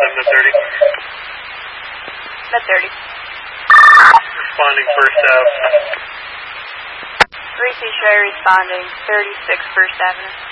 7 to 30. Med 30. Responding First Ave. Gracie Sherry responding 36 First Avenue.